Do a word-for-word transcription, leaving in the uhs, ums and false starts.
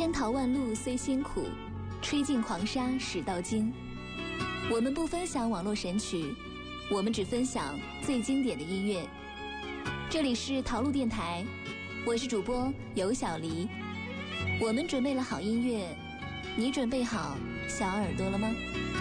千淘万漉虽辛苦，吹尽狂沙始到金。我们不分享网络神曲，我们只分享最经典的音乐。这里是淘路电台，我是主播尤小黎。我们准备了好音乐，你准备好小耳朵了吗？